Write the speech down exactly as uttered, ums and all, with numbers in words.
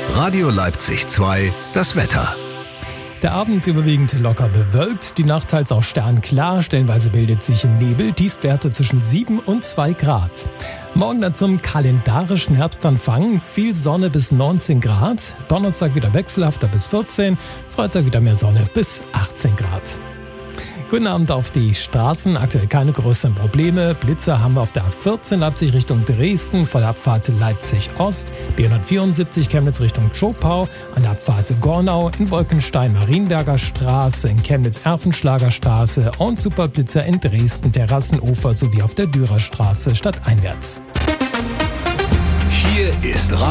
Radio Leipzig zwei, das Wetter. Der Abend überwiegend locker bewölkt, die Nacht teils auch sternklar, stellenweise bildet sich Nebel, Tiefstwerte zwischen sieben und zwei Grad. Morgen dann zum kalendarischen Herbstanfang, viel Sonne bis neunzehn Grad, Donnerstag wieder wechselhafter bis vierzehn, Freitag wieder mehr Sonne bis achtzehn Grad. Guten Abend auf die Straßen, aktuell keine größeren Probleme. Blitzer haben wir auf der A vierzehn Leipzig Richtung Dresden, vor der Abfahrt Leipzig Ost, B hundertvierundsiebzig Chemnitz Richtung Zschopau, an der Abfahrt Gornau, in Wolkenstein Marienberger Straße, in Chemnitz Erfenschlager Straße und Superblitzer in Dresden Terrassenufer sowie auf der Dürerstraße stadteinwärts. Hier ist